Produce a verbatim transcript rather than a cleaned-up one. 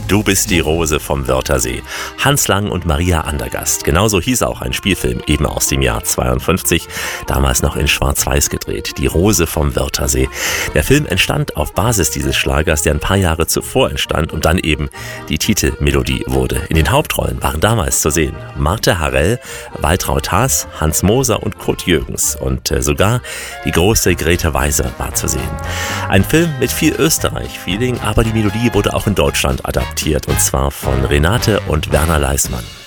Du bist die Rose vom Wörthersee. Hans Lang und Maria Andergast. Genauso hieß auch ein Spielfilm, eben aus dem Jahr zweiundfünfzig, damals noch in Schwarz-Weiß gedreht. Die Rose vom Wörthersee. Der Film entstand auf Basis dieses Schlagers, der ein paar Jahre zuvor entstand und dann eben die Titelmelodie wurde. In den Hauptrollen waren damals zu sehen Marthe Harel, Waltraud Haas, Hans Moser und Kurt Jürgens. Und äh, sogar die große Grete Weiser war zu sehen. Ein Film mit viel Österreich-Feeling, aber die Melodie wurde auch in Deutschland adaptiert, und zwar von Renate und Werner Leismann.